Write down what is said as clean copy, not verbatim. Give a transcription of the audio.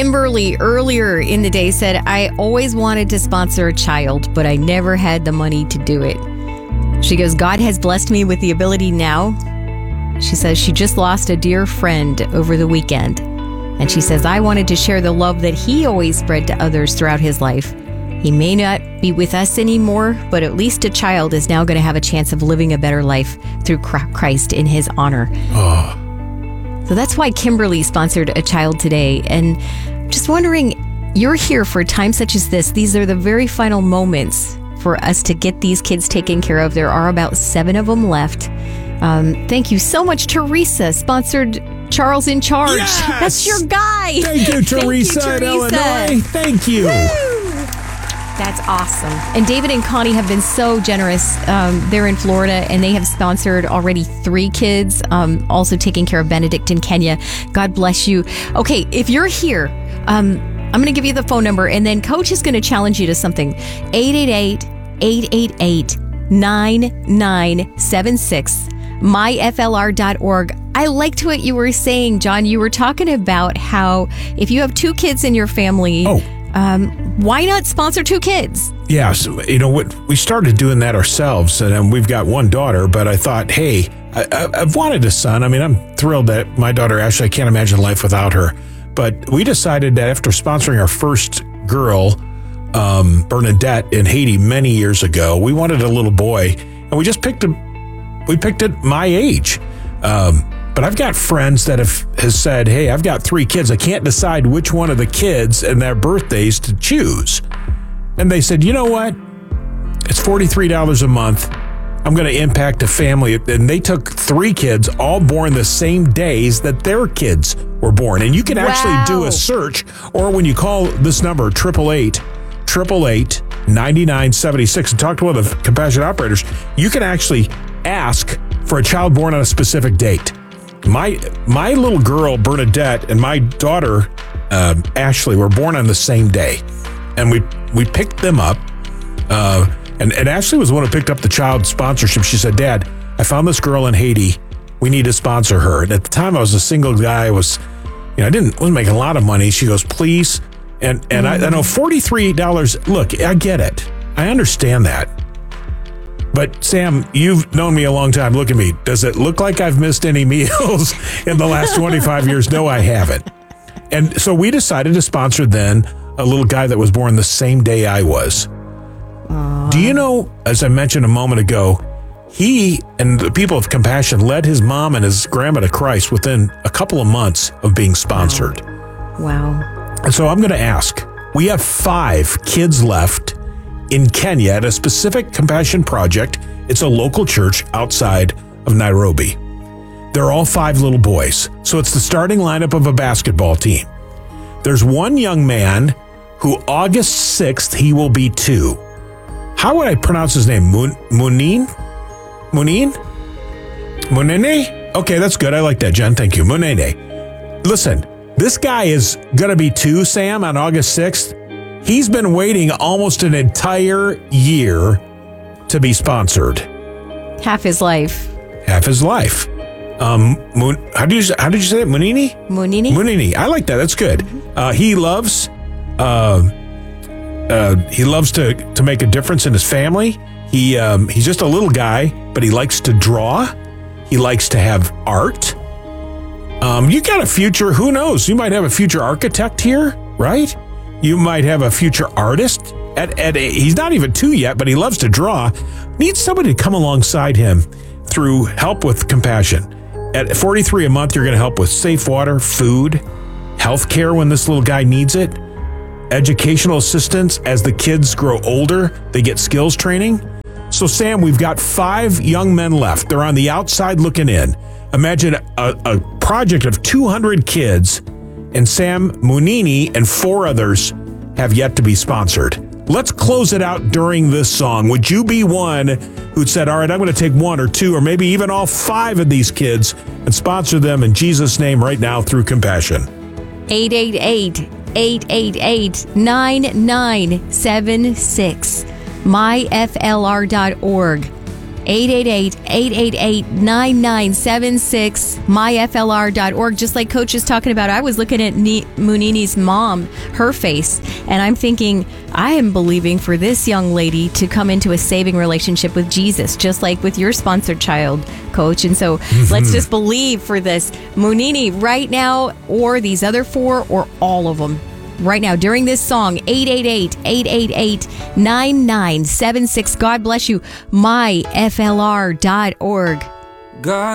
Kimberly earlier in the day said, I always wanted to sponsor a child, but I never had the money to do it. She goes, God has blessed me with the ability now. She says she just lost a dear friend over the weekend. And she says, I wanted to share the love that he always spread to others throughout his life. He may not be with us anymore, but at least a child is now going to have a chance of living a better life through Christ in his honor. Oh. So that's why Kimberly sponsored a child today. And just wondering, you're here for a time such as this. These are the very final moments for us to get these kids taken care of. There are about 7 of them left. Thank you so much, Teresa, sponsored Charles in Charge. Yes! That's your guy. Thank you, Teresa in Illinois. Thank you. Woo! That's awesome. And David and Connie have been so generous. They're in Florida, and they have sponsored already 3 kids, also taking care of Benedict in Kenya. God bless you. Okay, if you're here, I'm going to give you the phone number, and then Coach is going to challenge you to something. 888-888-9976, myflr.org. I liked what you were saying, John. You were talking about how if you have 2 kids in your family, why not sponsor 2 kids? Yeah, so, you know what? We started doing that ourselves, and we've got 1 daughter, but I thought, hey, I've wanted a son. I mean, I'm thrilled that my daughter, Ashley, I can't imagine life without her. But we decided that after sponsoring our first girl, Bernadette in Haiti many years ago, we wanted a little boy, and we just picked it my age. But I've got friends that has said, hey, I've got 3 kids. I can't decide which one of the kids and their birthdays to choose. And they said, you know what? It's $43 a month. I'm going to impact a family. And they took 3 kids, all born the same days that their kids were born. And you can actually do a search, or when you call this number, 888-9976, and talk to one of the Compassion operators, you can actually ask for a child born on a specific date. My little girl, Bernadette, and my daughter, Ashley, were born on the same day. And we picked them up. And Ashley was the one who picked up the child sponsorship. She said, Dad, I found this girl in Haiti. We need to sponsor her. And at the time, I was a single guy. I wasn't making a lot of money. She goes, please. And I know $43. Look, I get it. I understand that. But Sam, you've known me a long time. Look at me. Does it look like I've missed any meals in the last 25 years? No, I haven't. And so we decided to sponsor then a little guy that was born the same day I was. Do you know, as I mentioned a moment ago, he and the people of Compassion led his mom and his grandma to Christ within a couple of months of being sponsored. Wow. And so I'm going to ask, we have 5 kids left in Kenya at a specific Compassion project. It's a local church outside of Nairobi. They're all 5 little boys. So it's the starting lineup of a basketball team. There's one young man who August 6th, he will be 2. How would I pronounce his name? Munene? Okay, that's good. I like that, Jen. Thank you. Munene. Listen, this guy is going to be 2, Sam, on August 6th. He's been waiting almost an entire year to be sponsored. Half his life. How did you say it? Munene? Munene. I like that. That's good. He loves to make a difference in his family. He's just a little guy, but he likes to draw. He likes to have art. You got a future. Who knows? You might have a future architect here, right? You might have a future artist. He's not even 2 yet, but he loves to draw. Needs somebody to come alongside him through help with Compassion. At $43 a month, you're going to help with safe water, food, health care when this little guy needs it, educational assistance as the kids grow older, they get skills training. So, Sam, we've got 5 young men left. They're on the outside looking in. Imagine a project of 200 kids, and Sam Munene and 4 others have yet to be sponsored. Let's close it out during this song. Would you be one who'd said, all right, I'm going to take 1 or 2 or maybe even all 5 of these kids and sponsor them in Jesus' name right now through Compassion? 888-888-9976. myflr.org. 888-888-9976, myflr.org. Just like Coach is talking about, I was looking at Munini's mom, her face, and I'm thinking, I am believing for this young lady to come into a saving relationship with Jesus, just like with your sponsored child, Coach. And so let's just believe for this. Munini, right now, or these other four, or all of them. Right now, during this song, 888-888-9976. God bless you. myflr.org. God